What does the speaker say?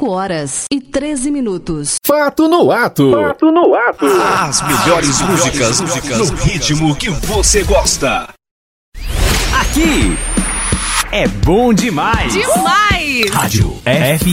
5h13. Fato no ato. Fato no ato. As melhores músicas no ritmo que você gosta. Aqui é bom demais. Demais. Rádio FM